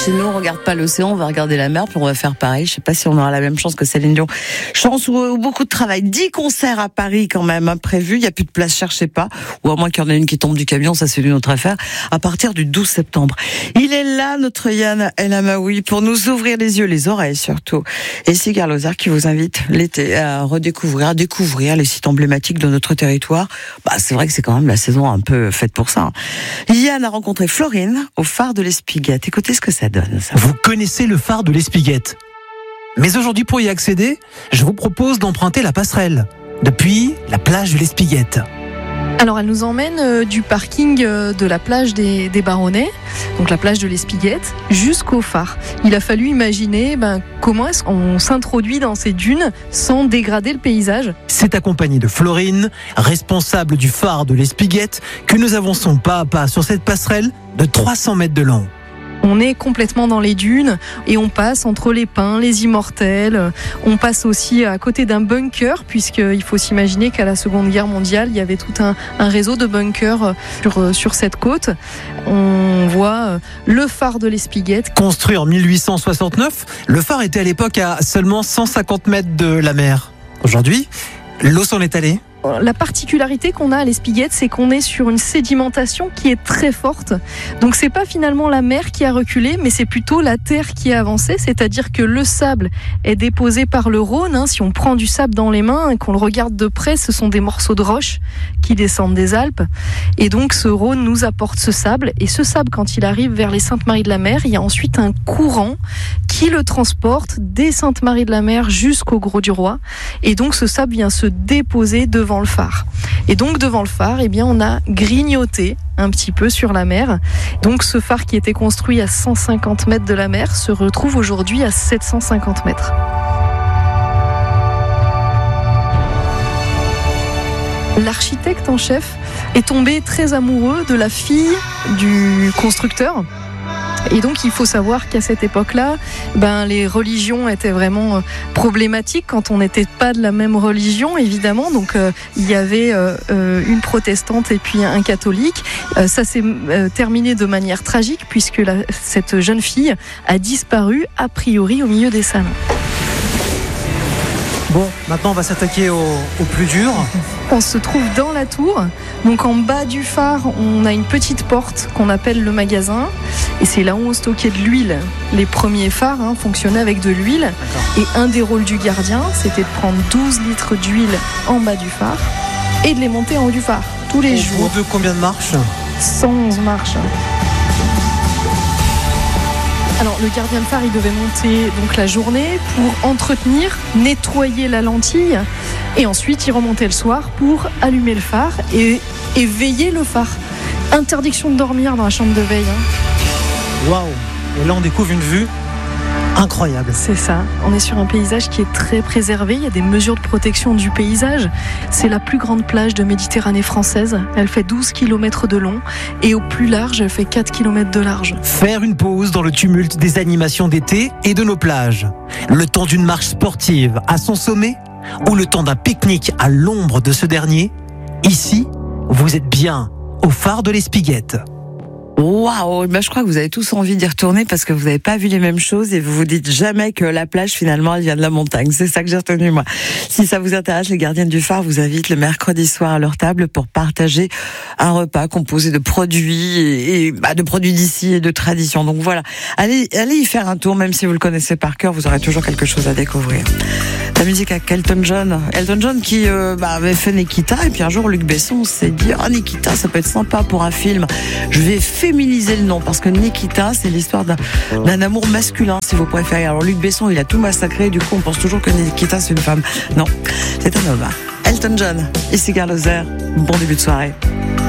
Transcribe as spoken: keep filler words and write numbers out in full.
si nous on regarde pas l'océan, on va regarder la mer, puis on va faire pareil. Je sais pas si on aura la même chance que Céline Dion. Chance ou, ou beaucoup de travail. dix concerts à Paris quand même, hein, prévus. Il y a plus de place, cherchez pas. Ou à moins qu'il y en ait une qui tombe du camion, ça c'est une autre affaire. À partir du douze septembre. Il est là, notre Yann El Amaoui, pour nous ouvrir les yeux, les oreilles surtout. Et Sigar Lozère qui vous invite l'été à redécouvrir, à découvrir les sites emblématiques de notre territoire. Bah, c'est vrai que c'est quand même la saison un peu faite pour ça. Yann a rencontré Florine au phare de l'Espiguette. Écoutez ce que ça donne, ça. Vous connaissez le phare de l'Espiguette. Mais aujourd'hui, pour y accéder, je vous propose d'emprunter la passerelle depuis la plage de l'Espiguette. Alors elle nous emmène euh, du parking euh, de la plage des, des Baronnets, donc la plage de l'Espiguette, jusqu'au phare. Il a fallu imaginer ben, comment est-ce qu'on s'introduit dans ces dunes sans dégrader le paysage. C'est accompagné de Florine, responsable du phare de l'Espiguette, que nous avançons pas à pas sur cette passerelle de trois cents mètres de long. On est complètement dans les dunes et on passe entre les pins, les immortels. On passe aussi à côté d'un bunker, puisqu'il faut s'imaginer qu'à la Seconde Guerre mondiale, il y avait tout un, un réseau de bunkers sur, sur cette côte. On voit le phare de l'Espiguette. Construit en mille huit cent soixante-neuf, le phare était à l'époque à seulement cent cinquante mètres de la mer. Aujourd'hui, l'eau s'en est allée. La particularité qu'on a à l'Espiguette, c'est qu'on est sur une sédimentation qui est très forte. Donc c'est pas finalement la mer qui a reculé, mais c'est plutôt la terre qui a avancé. C'est-à-dire que le sable est déposé par le Rhône. Hein. Si on prend du sable dans les mains et qu'on le regarde de près, ce sont des morceaux de roche qui descendent des Alpes. Et donc ce Rhône nous apporte ce sable. Et ce sable, quand il arrive vers les Saintes-Maries-de-la-Mer, il y a ensuite un courant qui le transporte des Saintes-Maries-de-la-Mer jusqu'au Grau-du-Roi. Et donc ce sable vient se déposer devant le phare. Et donc devant le phare, eh bien, on a grignoté un petit peu sur la mer. Donc ce phare qui était construit à cent cinquante mètres de la mer se retrouve aujourd'hui à sept cent cinquante mètres. L'architecte en chef est tombé très amoureux de la fille du constructeur. Et donc il faut savoir qu'à cette époque-là, ben, les religions étaient vraiment problématiques quand on n'était pas de la même religion, évidemment. Donc euh, il y avait euh, une protestante et puis un catholique. Euh, ça s'est euh, terminé de manière tragique puisque la, cette jeune fille a disparu a priori au milieu des salles. Bon, maintenant on va s'attaquer au, au plus dur. On se trouve dans la tour. Donc en bas du phare, on a une petite porte qu'on appelle le magasin. Et c'est là où on stockait de l'huile. Les premiers phares hein, fonctionnaient avec de l'huile. D'accord. Et un des rôles du gardien, c'était de prendre douze litres d'huile en bas du phare et de les monter en haut du phare tous les au jours. Au bout de combien de marches ? cent onze marches. Alors le gardien de phare, il devait monter donc la journée pour entretenir, nettoyer la lentille et ensuite il remontait le soir pour allumer le phare et, et veiller le phare. Interdiction de dormir dans la chambre de veille. Hein. Waouh! Et là on découvre une vue incroyable. C'est ça, on est sur un paysage qui est très préservé, il y a des mesures de protection du paysage. C'est la plus grande plage de Méditerranée française, elle fait douze kilomètres de long et au plus large, elle fait quatre kilomètres de large. Faire une pause dans le tumulte des animations d'été et de nos plages. Le temps d'une marche sportive à son sommet ou le temps d'un pique-nique à l'ombre de ce dernier. Ici, vous êtes bien au phare de l'Espiguette. Waouh, ben je crois que vous avez tous envie d'y retourner parce que vous n'avez pas vu les mêmes choses et vous vous dites jamais que la plage finalement elle vient de la montagne. C'est ça que j'ai retenu moi. Si ça vous intéresse, les gardiennes du phare vous invitent le mercredi soir à leur table pour partager un repas composé de produits et, et bah, de produits d'ici et de tradition. Donc voilà, allez, allez y faire un tour, même si vous le connaissez par cœur, vous aurez toujours quelque chose à découvrir. La musique avec Elton John, Elton John qui euh, bah, avait fait Nikita et puis un jour Luc Besson s'est dit ah oh, Nikita ça peut être sympa pour un film. Je vais féminiser le nom parce que Nikita c'est l'histoire d'un, d'un amour masculin si vous préférez. Alors Luc Besson il a tout massacré, du coup on pense toujours que Nikita c'est une femme. Non, c'est un homme. Elton John, ici Sigar Lozère, bon début de soirée.